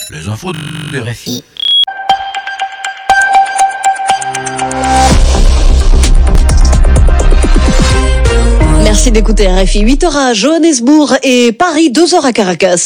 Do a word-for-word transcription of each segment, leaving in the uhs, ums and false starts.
Les infos de R F I. Merci d'écouter R F I. huit heures à Johannesburg et Paris, deux heures à Caracas.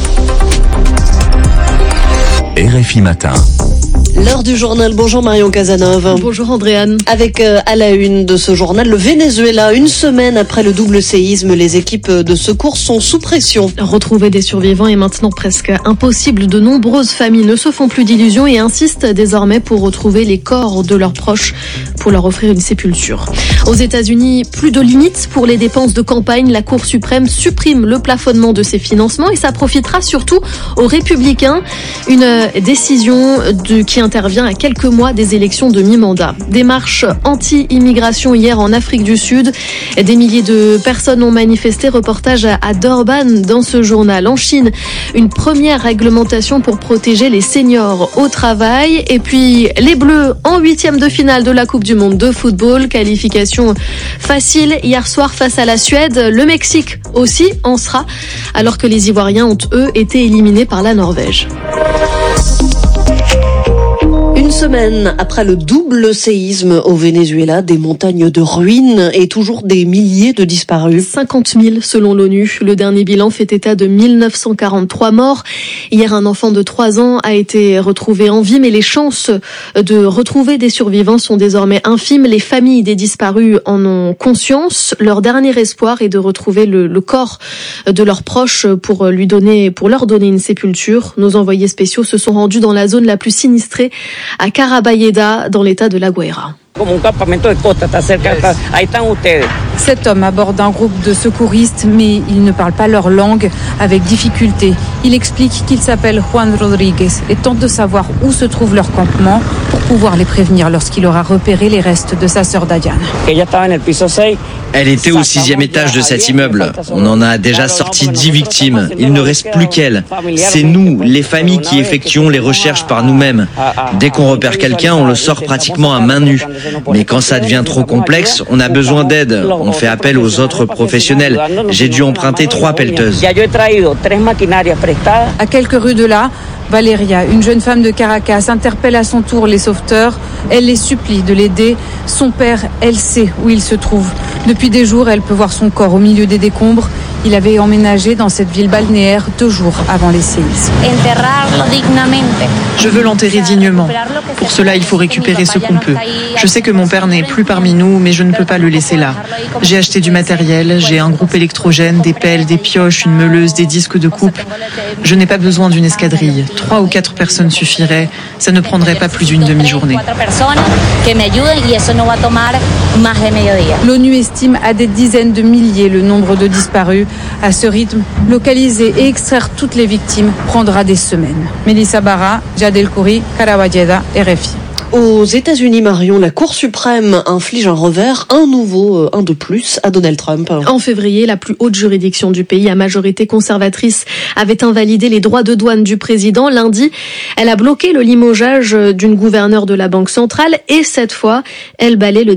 R F I Matin. L'heure du journal. Bonjour Marion Casanova. Bonjour Andréane. Avec euh, à la une de ce journal, le Venezuela. Une semaine après le double séisme, les équipes de secours sont sous pression. Retrouver des survivants est maintenant presque impossible. De nombreuses familles ne se font plus d'illusions et insistent désormais pour retrouver les corps de leurs proches pour leur offrir une sépulture. Aux États-Unis, plus de limites pour les dépenses de campagne. La Cour suprême supprime le plafonnement de ces financements et ça profitera surtout aux républicains. Une décision de, qui intervient à quelques mois des élections de mi-mandat. Des marches anti-immigration hier en Afrique du Sud. Des milliers de personnes ont manifesté. Reportage à Durban dans ce journal. En Chine, une première réglementation pour protéger les seniors au travail. Et puis les Bleus en huitième de finale de la Coupe du Monde de football. Qualification facile hier soir face à la Suède. Le Mexique aussi en sera, alors que les Ivoiriens ont eux été éliminés par la Norvège. Une semaine après le double séisme au Venezuela, des montagnes de ruines et toujours des milliers de disparus. cinquante mille selon l'ONU. Le dernier bilan fait état de mille neuf cent quarante-trois morts. Hier, un enfant de trois ans a été retrouvé en vie, mais les chances de retrouver des survivants sont désormais infimes. Les familles des disparus en ont conscience. Leur dernier espoir est de retrouver le, le corps de leurs proches pour lui donner, pour leur donner une sépulture. Nos envoyés spéciaux se sont rendus dans la zone la plus sinistrée, à Carabayeda, dans l'état de La Guaira. Cet homme aborde un groupe de secouristes, mais il ne parle pas leur langue, avec difficulté. Il explique qu'il s'appelle Juan Rodriguez et tente de savoir où se trouve leur campement pour pouvoir les prévenir lorsqu'il aura repéré les restes de sa sœur Dadiane. Elle était au sixième étage de cet immeuble. On en a déjà sorti dix victimes. Il ne reste plus qu'elle. C'est nous, les familles, qui effectuons les recherches par nous-mêmes. Dès qu'on repère quelqu'un, on le sort pratiquement à main nue. Mais quand ça devient trop complexe, on a besoin d'aide. On fait appel aux autres professionnels. J'ai dû emprunter trois pelleteuses. À quelques rues de là, Valeria, une jeune femme de Caracas, interpelle à son tour les sauveteurs. Elle les supplie de l'aider. Son père, elle sait où il se trouve. Depuis des jours, elle peut voir son corps au milieu des décombres. Il avait emménagé dans cette ville balnéaire deux jours avant les séismes. Je veux l'enterrer dignement. Pour cela, il faut récupérer ce qu'on peut. Je sais que mon père n'est plus parmi nous, mais je ne peux pas le laisser là. J'ai acheté du matériel, j'ai un groupe électrogène, des pelles, des pioches, une meuleuse, des disques de coupe. Je n'ai pas besoin d'une escadrille. Trois ou quatre personnes suffiraient. Ça ne prendrait pas plus d'une demi-journée. L'ONU estime à des dizaines de milliers le nombre de disparus. À ce rythme, localiser et extraire toutes les victimes prendra des semaines. Mélissa Barra, Jad El Khoury, Carabayeda, R F I. Aux États-Unis, Marion, la Cour suprême inflige un revers, un nouveau, un de plus, à Donald Trump. En février, la plus haute juridiction du pays, à majorité conservatrice, avait invalidé les droits de douane du président. Lundi, elle a bloqué le limogeage d'une gouverneure de la Banque centrale et cette fois, elle balaie le